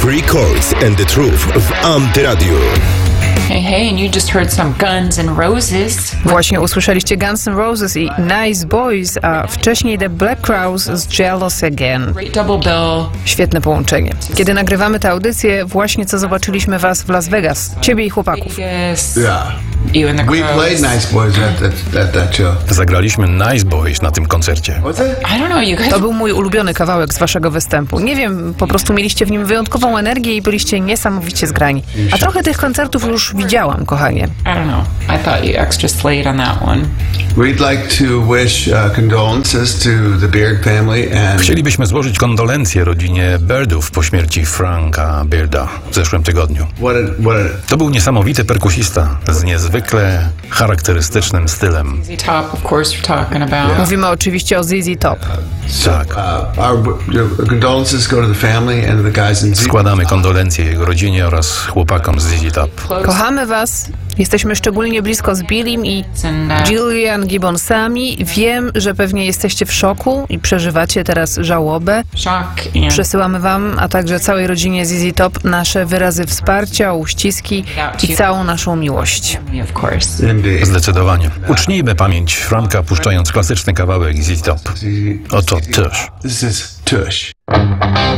Three Chords and the Truth w Antyradiu. Hey, and you just heard some Guns N' Roses. Właśnie usłyszeliście Guns N' Roses i Nice Boys, a wcześniej The Black Crowes z Jealous Again. Great double bill. Świetne połączenie. Kiedy nagrywamy tę audycję, właśnie co zobaczyliśmy was w Las Vegas. Ciebie i chłopaków. Vegas. Yeah. You and the We Crows. played Nice Boys at that show. Zagraliśmy Nice Boys na tym koncercie. What's that? I don't know, you guys. To był mój ulubiony kawałek z waszego występu. Nie wiem, po prostu mieliście w nim wyjątkową energię i byliście niesamowicie zgrani. A trochę tych koncertów już widziałam, kochanie. I don't know. I thought you extra slayed on that one. We'd like to wish condolences to the Beard family and Chcielibyśmy złożyć kondolencje rodzinie Birdów po śmierci Franka Bearda w zeszłym tygodniu. what a To był niesamowity perkusista z niezwykle charakterystycznym stylem. ZZ Top, of course, you're talking about. Mówimy oczywiście o ZZ Top. Tak. our condolences go to the family and the guys in Z. Składamy kondolencje jego rodzinie oraz chłopakom z ZZ Top. Kochamy was. Jesteśmy szczególnie blisko z Billym i And, Gillian Gibbonsami. Wiem, że pewnie jesteście w szoku i przeżywacie teraz żałobę. shock and Przesyłamy wam, a także całej rodzinie ZZ Top nasze wyrazy wsparcia, uściski i całą naszą miłość. of course. Indeed. Zdecydowanie. Uczcijmy pamięć Franka, puszczając klasyczny kawałek ZZ Top. Oto też. This is Tush.